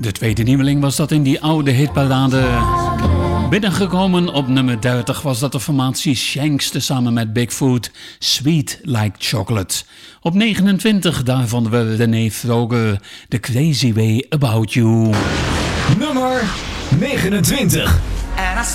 De tweede nieuweling was dat in die oude hitparade. Binnengekomen op nummer 30 was dat de formatie Shanks tezamen met Bigfoot, Sweet Like Chocolate. Op 29 daar vonden we René Vroger, The Crazy Way About You. Nummer 29.